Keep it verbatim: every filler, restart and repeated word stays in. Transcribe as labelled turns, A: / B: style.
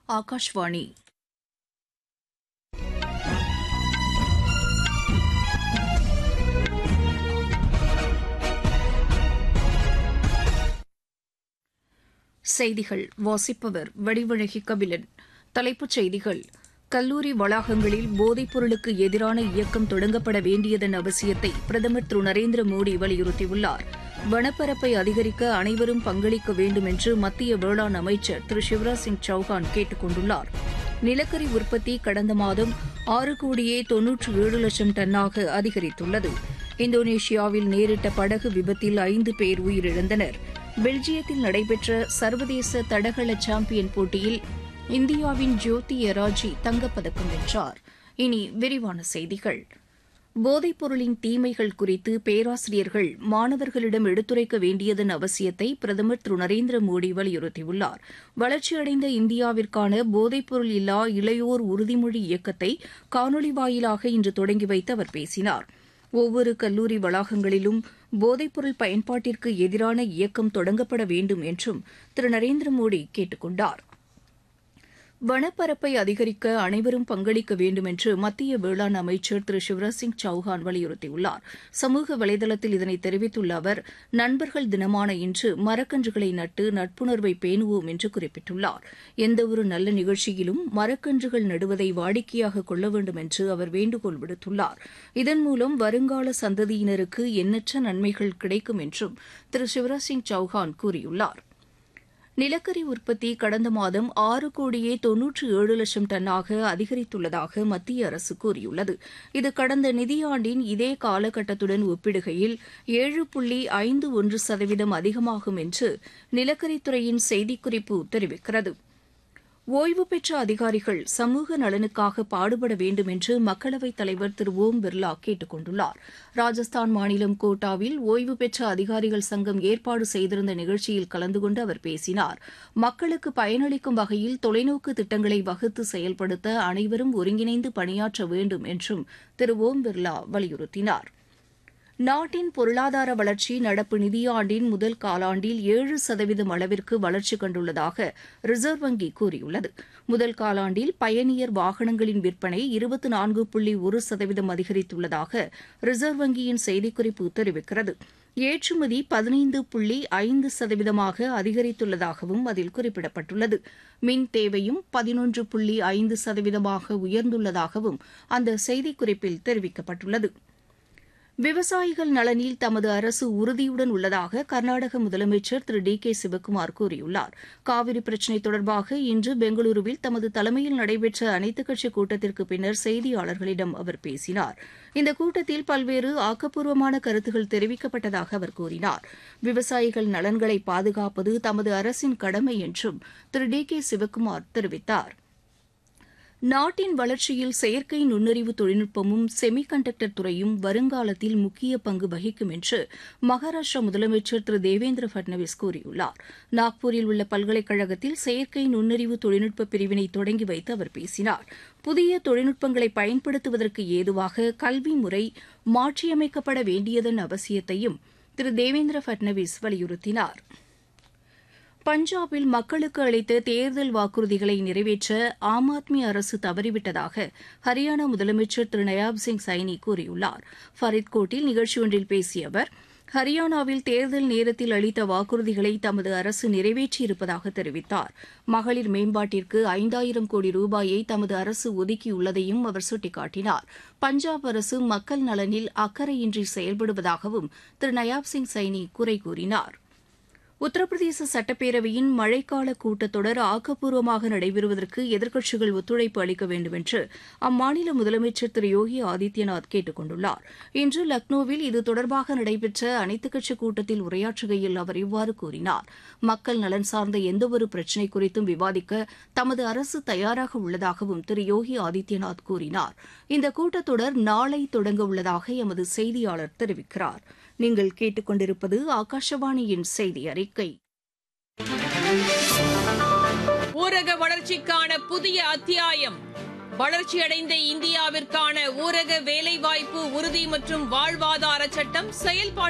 A: ஆகாஷ்வாணி. செய்திகள் வாசிப்பவர் வடிவழகி கபிலன். தலைப்புச் செய்திகள்: கல்லூரி வளாகங்களில் போதைப் பொருளுக்கு எதிரான இயக்கம் தொடங்கப்பட வேண்டியதன் அவசியத்தை பிரதமர் திரு நரேந்திர மோடி வலியுறுத்தியுள்ளார். வனப்பரப்பை அதிகரிக்க அனைவரும் பங்களிக்க வேண்டும் என்று மத்திய வேளாண் அமைச்சர் திரு சிவராஜ் சிங் சௌஹான் கேட்டுக் கொண்டுள்ளார். நிலக்கரி உற்பத்தி கடந்த மாதம் ஆறு கோடியே தொன்னூற்று ஏழு லட்சம் டன்னாக அதிகரித்துள்ளது. இந்தோனேஷியாவில் நேரிட்ட படகு விபத்தில் ஐந்து பேர் உயிரிழந்தனர். பெல்ஜியத்தில் நடைபெற்ற சர்வதேச தடகள சாம்பியன் போட்டியில் இந்தியாவின் ஜோதி எராஜி தங்கப்பதக்கம் வென்றார். இனி விரிவான செய்திகள். போதைப் பொருளின் தீமைகள் குறித்து பேராசிரியர்கள் மாணவர்களிடம் எடுத்துரைக்க வேண்டியதன் அவசியத்தை பிரதமர் திரு நரேந்திர மோடி வலியுறுத்தியுள்ளார். வளர்ச்சியடைந்த இந்தியாவிற்கான போதைப் பொருள் இல்லா இளையோர் உறுதிமொழி இயக்கத்தை காணொலி வாயிலாக இன்று தொடங்கி வைத்து அவர் பேசினார். ஒவ்வொரு கல்லூரி வளாகங்களிலும் போதைப்பொருள் பயன்பாட்டிற்கு எதிரான இயக்கம் தொடங்கப்பட வேண்டும் என்றும் திரு நரேந்திர மோடி கேட்டுக் கொண்டார். வனப்பரப்பை அதிகரிக்க அனைவரும் பங்களிக்க வேண்டும் என்று மத்திய வேளாண் அமைச்சர் திரு சிவராஜ் சிங் சௌஹான் வலியுறுத்தியுள்ளார். சமூக வலைதளத்தில் இதனை தெரிவித்துள்ள அவர், நண்பர்கள் தினமான இன்று மரக்கன்றுகளை நட்டு நட்புணர்வை பேணுவோம் என்று குறிப்பிட்டுள்ளார். எந்தவொரு நல்ல நிகழ்ச்சியிலும் மரக்கன்றுகள் நடுவதை வாடிக்கையாக கொள்ள வேண்டும் என்று அவர் வேண்டுகோள் விடுத்துள்ளார். இதன் மூலம் வருங்கால சந்ததியினருக்கு எண்ணற்ற நன்மைகள் கிடைக்கும் என்றும் திரு சிவராஜ் சிங் சௌஹான் கூறியுள்ளார். நிலக்கரி உற்பத்தி கடந்த மாதம் ஆறு கோடியே தொன்னூற்று ஏழு லட்சம் டன்னாக அதிகரித்துள்ளதாக மத்திய அரசு கூறியுள்ளது. இது கடந்த நிதியாண்டின் இதே காலகட்டத்துடன் ஒப்பிடுகையில் ஏழு புள்ளி ஐந்து ஒன்று சதவீதம் அதிகமாகும் என்று நிலக்கரித்துறையின் செய்திக்குறிப்பு தெரிவிக்கிறது. ஓய்வு பெற்ற அதிகாரிகள் சமூக நலனுக்காக பாடுபட வேண்டும் என்று மக்களவைத் தலைவர் திரு ஓம் பிர்லா கேட்டுக் கொண்டுள்ளார். ராஜஸ்தான் மாநிலம் கோட்டாவில் ஓய்வு பெற்ற அதிகாரிகள் சங்கம் ஏற்பாடு செய்திருந்த நிகழ்ச்சியில் கலந்து கொண்டு அவர் பேசினார். மக்களுக்கு பயனளிக்கும் வகையில் தொலைநோக்கு திட்டங்களை வகுத்து செயல்படுத்த அனைவரும் ஒருங்கிணைந்து பணியாற்ற வேண்டும் என்றும் திரு ஓம் பிர்லா வலியுறுத்தினார். நாட்டின் பொருளாதார வளர்ச்சி நடப்பு நிதியாண்டின் முதல் காலாண்டில் ஏழு சதவீதம் அளவிற்கு வளர்ச்சி கண்டுள்ளதாக ரிசர்வ் வங்கி கூறியுள்ளது. முதல் காலாண்டில் பயணியர் வாகனங்களின் விற்பனை இருபத்தி நான்கு புள்ளி ஒரு சதவீதம் அதிகரித்துள்ளதாக ரிசர்வ் வங்கியின் செய்திக்குறிப்பு தெரிவிக்கிறது. ஏற்றுமதி பதினைந்து புள்ளி ஐந்து சதவீதமாக அதிகரித்துள்ளதாகவும் அதில் குறிப்பிடப்பட்டுள்ளது. மின் தேவையும் பதினொன்று புள்ளி ஐந்து சதவீதமாக உயர்ந்துள்ளதாகவும் அந்த செய்திக்குறிப்பில் தெரிவிக்கப்பட்டுள்ளது. விவசாயிகள் நலனில் தமது அரசு உறுதியுடன் உள்ளதாக கர்நாடக முதலமைச்சர் திரு டி கே சிவக்குமார் கூறியுள்ளார். காவிரி பிரச்சினை தொடர்பாக இன்று பெங்களூருவில் தமது தலைமையில் நடைபெற்ற அனைத்துக் கட்சிக் கூட்டத்திற்கு பின்னர் செய்தியாளர்களிடம் அவர் பேசினார். இந்த கூட்டத்தில் பல்வேறு ஆக்கப்பூர்வமான கருத்துகள் தெரிவிக்கப்பட்டதாக அவர் கூறினார். விவசாயிகள் நலன்களை பாதுகாப்பது தமது அரசின் கடமை என்றும் திரு டி கே சிவக்குமார் தெரிவித்தார். நாட்டின் வளர்ச்சியில் செயற்கை நுண்ணறிவு தொழில்நுட்பமும் செமி கண்டக்டர் துறையும் வருங்காலத்தில் முக்கிய பங்கு வகிக்கும் என்று மகாராஷ்டிரா முதலமைச்சர் திரு தேவேந்திர பட்னவிஸ் கூறியுள்ளார். நாக்பூரில் உள்ள பல்கலைக்கழகத்தில் செயற்கை நுண்ணறிவு தொழில்நுட்ப பிரிவினை தொடங்கி வைத்து அவர் பேசினார். புதிய தொழில்நுட்பங்களை பயன்படுத்துவதற்கு ஏதுவாக கல்வி முறை மாற்றியமைக்கப்பட வேண்டியதன் அவசியத்தையும் திரு தேவேந்திர பட்னவிஸ் வலியுறுத்தினார். பஞ்சாபில் மக்களுக்கு அளித்த தேர்தல் வாக்குறுதிகளை நிறைவேற்ற ஆம் ஆத்மி அரசு தவறிவிட்டதாக ஹரியானா முதலமைச்சர் திரு நயாப் சிங் சைனி கூறியுள்ளார். ஃபரித்கோட்டில் நிகழ்ச்சி ஒன்றில் பேசிய அவர், ஹரியானாவில் தேர்தல் நேரத்தில் அளித்த வாக்குறுதிகளை தமது அரசு நிறைவேற்றியிருப்பதாக தெரிவித்தார். மகளிர் மேம்பாட்டிற்கு ஐந்தாயிரம் கோடி ரூபாயை தமது அரசு ஒதுக்கியுள்ளதையும் அவர் சுட்டிக்காட்டினார். பஞ்சாப் அரசு மக்கள் நலனில் அக்கறையின்றி செயல்படுவதாகவும் திரு நயாப் சிங் சைனி குறை கூறினார். உத்தரப்பிரதேச சட்டப்பேரவையின் மழைக்கால கூட்டத்தொடர் ஆக்கப்பூர்வமாக நடைபெறுவதற்கு எதிர்க்கட்சிகள் ஒத்துழைப்பு அளிக்க வேண்டும் என்று அம்மாநில முதலமைச்சர் திரு யோகி ஆதித்யநாத் கேட்டுக் கொண்டுள்ளார். இன்று லக்னோவில் இது தொடர்பாக நடைபெற்ற அனைத்துக் கட்சிக் கூட்டத்தில் உரையாற்றுகையில் அவர் இவ்வாறு கூறினார். மக்கள் நலன் சார்ந்த எந்தவொரு பிரச்சினை குறித்தும் விவாதிக்க தமது அரசு தயாராக உள்ளதாகவும் திரு யோகி ஆதித்யநாத் கூறினார். இந்த கூட்டத்தொடர் நாளை தொடங்க உள்ளதாக எமது செய்தியாளர் தெரிவிக்கிறார். நீங்கள் கேட்டுக்கொண்டிருப்பது ஆகாஷவாணியின் செய்தி அறிக்கை.
B: ஊரக வளர்ச்சிக்கான புதிய அத்தியாயம். வளர்ச்சியடைந்த இந்தியாவிற்கான ஊரக வேலைவாய்ப்பு உறுதி மற்றும் வாழ்வாதார சட்டம் செயல்பாட்டு